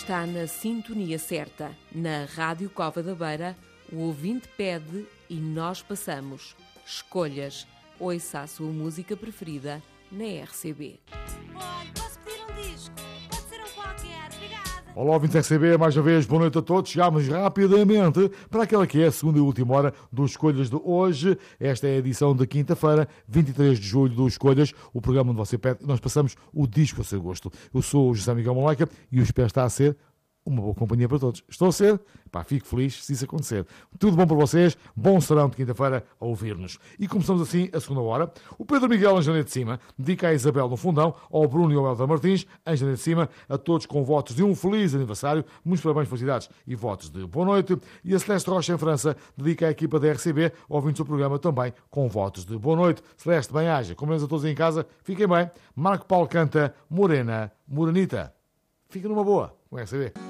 está na sintonia certa. Na Rádio Cova da Beira, o ouvinte pede e nós passamos. Escolhas. Ouça a sua música preferida na RCB. Olha, posso pedir um disco? Pode ser um qualquer, obrigada. Olá, ouvintes RCB, mais uma vez, boa noite a todos. Chegamos rapidamente para aquela que é a segunda e última hora do Escolhas de hoje. Esta é a edição de quinta-feira, 23 de julho do Escolhas, o programa onde você pede. Nós passamos o disco a seu gosto. Eu sou o José Miguel Moleca e eu espero estar a ser uma boa companhia para todos. Estou a ser? Pá, fico feliz se isso acontecer. Tudo bom para vocês, bom serão de quinta-feira a ouvir-nos. E começamos assim a segunda hora. O Pedro Miguel, em Janeiro de Cima, dedica a Isabel no Fundão, ao Bruno e ao Helder Martins, em Janeiro de Cima, a todos com votos de um feliz aniversário, muitos parabéns, felicidades e votos de boa noite. E a Celeste Rocha, em França, dedica à equipa da RCB, ouvindo o seu programa também com votos de boa noite. Celeste, bem-aja, cumprimentos a todos em casa, fiquem bem. Marco Paulo canta Morena, Morenita. Fica numa boa, com a RCB.